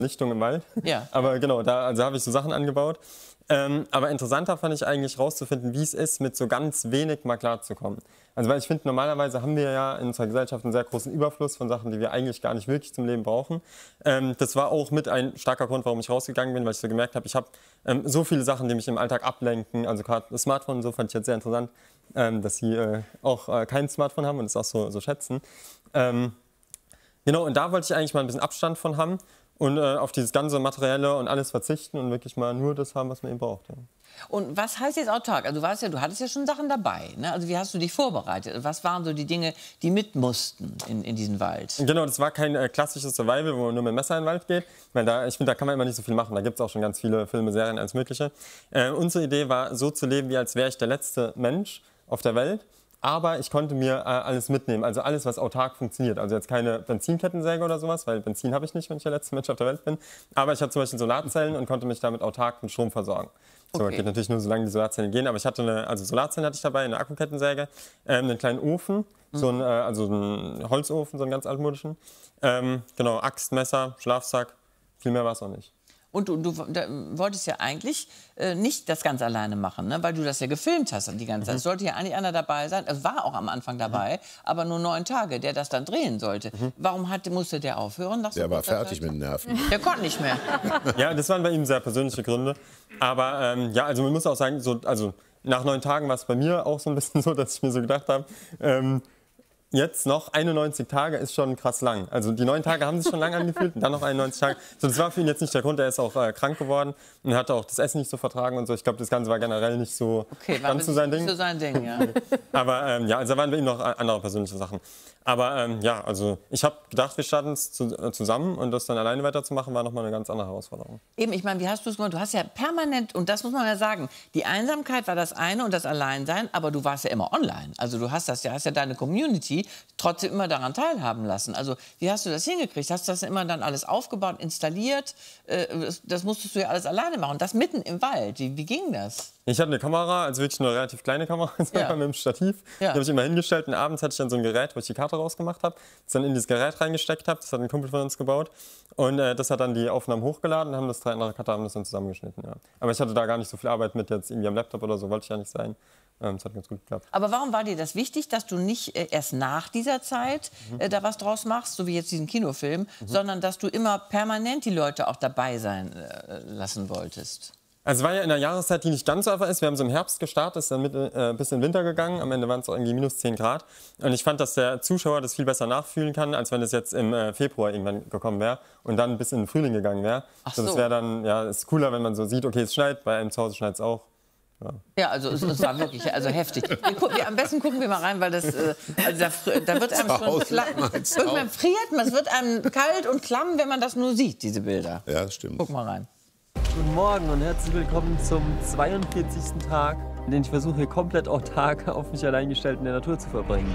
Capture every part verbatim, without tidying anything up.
Lichtung im Wald. Ja. Aber genau, da also habe ich so Sachen angebaut. Ähm, aber interessanter fand ich eigentlich rauszufinden, wie es ist, mit so ganz wenig mal klarzukommen. Also weil ich finde, normalerweise haben wir ja in unserer Gesellschaft einen sehr großen Überfluss von Sachen, die wir eigentlich gar nicht wirklich zum Leben brauchen. Ähm, das war auch mit ein starker Grund, warum ich rausgegangen bin, weil ich so gemerkt habe, ich habe ähm, so viele Sachen, die mich im Alltag ablenken. Also gerade das Smartphone, und so fand ich jetzt sehr interessant, ähm, dass sie äh, auch äh, kein Smartphone haben und es auch so, so schätzen. Ähm, genau, und da wollte ich eigentlich mal ein bisschen Abstand von haben. Und äh, auf dieses ganze Materielle und alles verzichten und wirklich mal nur das haben, was man eben braucht. Ja. Und was heißt jetzt autark? Also du warst ja, du hattest ja schon Sachen dabei. Ne? Also wie hast du dich vorbereitet? Was waren so die Dinge, die mit mussten in, in diesen Wald? Genau, das war kein äh, klassisches Survival, wo man nur mit dem Messer in den Wald geht. Weil da, ich finde, da kann man immer nicht so viel machen. Da gibt es auch schon ganz viele Filme, Serien, alles Mögliche. Äh, unsere Idee war, so zu leben, wie als wäre ich der letzte Mensch auf der Welt. Aber ich konnte mir äh, alles mitnehmen, also alles, was autark funktioniert. Also jetzt keine Benzinkettensäge oder sowas, weil Benzin habe ich nicht, wenn ich der letzte Mensch auf der Welt bin. Aber ich habe zum Beispiel Solarzellen und konnte mich damit autark mit Strom versorgen. So, Okay. geht natürlich nur, solange die Solarzellen gehen. Aber ich hatte eine, also Solarzellen hatte ich dabei, eine Akkukettensäge, ähm, einen kleinen Ofen, so ein, äh, also einen Holzofen, so einen ganz altmodischen. Ähm, genau, Axt, Messer, Schlafsack, viel mehr war es auch nicht. Und du, du da, wolltest ja eigentlich äh, nicht das ganz alleine machen, ne? Weil du das ja gefilmt hast die ganze Zeit. Es sollte ja eigentlich einer dabei sein, es war auch am Anfang dabei, mhm. aber nur neun Tage, der das dann drehen sollte. Mhm. Warum hat, musste der aufhören? Der war fertig mit den Nerven. Der konnte nicht mehr. Ja, das waren bei ihm sehr persönliche Gründe. Aber ähm, ja, also man muss auch sagen, so, also nach neun Tagen war es bei mir auch so ein bisschen so, dass ich mir so gedacht habe, ähm, jetzt noch einundneunzig Tage ist schon krass lang. Also die neun Tage haben sich schon lang angefühlt und dann noch einundneunzig Tage. So, das war für ihn jetzt nicht der Grund, er ist auch äh, krank geworden und hatte auch das Essen nicht so vertragen und so. Ich glaube, das Ganze war generell nicht so okay, ganz so sein Ding. So sein Ding, ja. Aber ähm, ja, also da waren bei ihm noch andere persönliche Sachen. Aber ähm, ja, also ich habe gedacht, wir starten es zu, äh, zusammen und das dann alleine weiterzumachen, war nochmal eine ganz andere Herausforderung. Eben, ich meine, wie hast du es gemacht? Du hast ja permanent, und das muss man ja sagen, die Einsamkeit war das eine und das Alleinsein, aber du warst ja immer online. Also du hast das ja, hast ja deine Community trotzdem immer daran teilhaben lassen. Also wie hast du das hingekriegt? Hast du das immer dann alles aufgebaut, installiert? Äh, das, das musstest du ja alles alleine machen. Und das mitten im Wald. Wie, wie ging das? Ich hatte eine Kamera, also wirklich eine relativ kleine Kamera, ja. mit dem Stativ. Ja. Die habe ich immer hingestellt und abends hatte ich dann so ein Gerät, wo ich die Karte rausgemacht habe, das dann in dieses Gerät reingesteckt habe. Das hat ein Kumpel von uns gebaut. Und äh, das hat dann die Aufnahmen hochgeladen und haben das drei andere Cutter haben das dann zusammengeschnitten. Ja. Aber ich hatte da gar nicht so viel Arbeit mit jetzt irgendwie am Laptop oder so, wollte ich ja nicht sein. Ähm, das hat ganz gut geklappt. Aber warum war dir das wichtig, dass du nicht äh, erst nach dieser Zeit äh, da was draus machst, so wie jetzt diesen Kinofilm, mhm. sondern dass du immer permanent die Leute auch dabei sein äh, lassen wolltest? Also es war ja in der Jahreszeit, die nicht ganz so einfach ist. Wir haben so im Herbst gestartet, ist dann mit, äh, bis in den Winter gegangen. Am Ende waren es auch irgendwie minus zehn Grad. Und ich fand, dass der Zuschauer das viel besser nachfühlen kann, als wenn es jetzt im äh, Februar irgendwann gekommen wäre und dann bis in den Frühling gegangen wäre. Ach so. so. Das wäre dann, ja, ist cooler, wenn man so sieht, okay, es schneit, bei einem zu Hause schneit es auch. Ja. Ja, also es, es war wirklich also heftig. Wir gucken, wir, am besten gucken wir mal rein, weil das, äh, also da, da wird einem schon klamm. Irgendwann friert man, es wird einem kalt und klamm, wenn man das nur sieht, diese Bilder. Ja, das stimmt. Guck mal rein. Guten Morgen und herzlich willkommen zum zweiundvierzigsten Tag, in dem ich versuche, komplett autark auf mich allein gestellt in der Natur zu verbringen.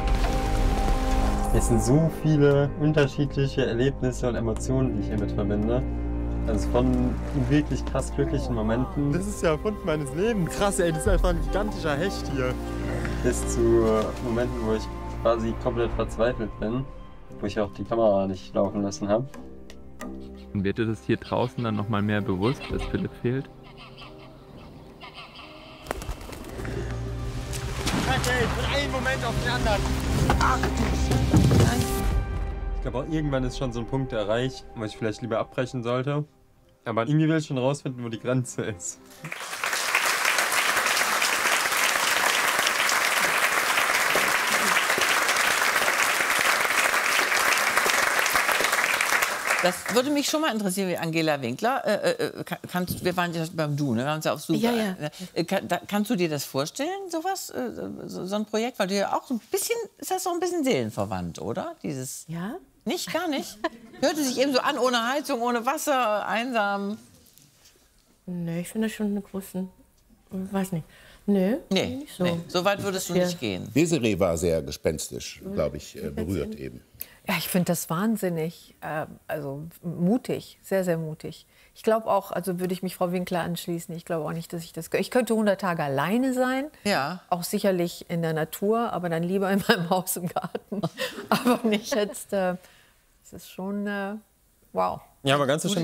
Es sind so viele unterschiedliche Erlebnisse und Emotionen, die ich hiermit verbinde. Also von wirklich krass glücklichen Momenten. Das ist der Erfund meines Lebens. Krass, ey, das ist einfach ein gigantischer Hecht hier. Bis zu Momenten, wo ich quasi komplett verzweifelt bin, wo ich auch die Kamera nicht laufen lassen habe. Und wird dir das hier draußen dann noch mal mehr bewusst, dass Philipp fehlt? Okay, von einem Moment auf den anderen. Ach du Scheiße. Ich glaube auch irgendwann ist schon so ein Punkt erreicht, wo ich vielleicht lieber abbrechen sollte. Aber irgendwie will ich schon rausfinden, wo die Grenze ist. Das würde mich schon mal interessieren, wie Angela Winkler. Äh, äh, kannst, wir waren ja beim Du, ne? Wir haben uns ja auf Super. Ja, ja. Äh, kann, da, kannst du dir das vorstellen, sowas, äh, so, so ein Projekt? Weil du ja auch so ein bisschen, ist das doch ein bisschen seelenverwandt, oder? Dieses. Ja? Nicht, gar nicht. Hörte sich eben so an, ohne Heizung, ohne Wasser, einsam. Nee, ich finde das schon eine große. Weiß nicht. Nö, Nee, nicht so. nee, so weit würdest du Ja. nicht gehen. Desiree war sehr gespenstisch, glaube ich, äh, berührt eben. Ja, ich finde das wahnsinnig, äh, also mutig, sehr, sehr mutig. Ich glaube auch, also würde ich mich Frau Winkler anschließen, ich glaube auch nicht, dass ich das... Ich könnte hundert Tage alleine sein, Ja. auch sicherlich in der Natur, aber dann lieber in meinem Haus im Garten. Aber nicht jetzt, äh, es ist schon, äh, wow. Ja, aber ganz so schlimm